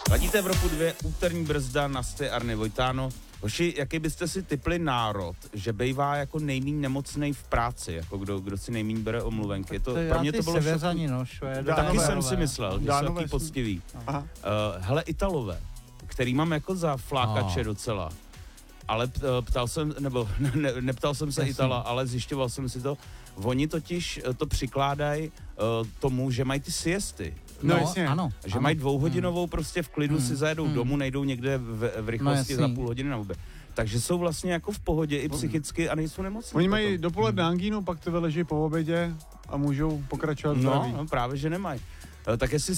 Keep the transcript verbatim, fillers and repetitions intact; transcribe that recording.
Ladíte Evropu dvě, úterní brzda, Nasty, Arny, Vojtáno. Hoši, jaký byste si tipli národ, že bejvá jako nejmíň nemocnej v práci, jako kdo, kdo si nejmíň bere omluvenky? Je to, to pro mě to bylo seveřani, no, Švédové. Taky jsem si myslel, že jsou Dánové taky jsme- poctiví. Aha. Uh, hele, Italové, který mám jako za flákače No. docela, ale p- ptal jsem, nebo ne, neptal jsem se Jasný. Itala, ale zjišťoval jsem si to, oni totiž to přikládají uh, tomu, že mají ty siesty. No, No, jasně. ano. Že ano. mají dvouhodinovou prostě v klidu Hmm. si zajedou Hmm. domů, nejdou někde v, v rychlosti No, za jasný. půl hodiny na obě. Takže jsou vlastně jako v pohodě i psychicky a nejsou nemocní. Oni mají potom. dopoledne angínu, pak ty leží po obědě a můžou pokračovat v No, zdraví. no, právě, že nemají. Eh, Tak jestli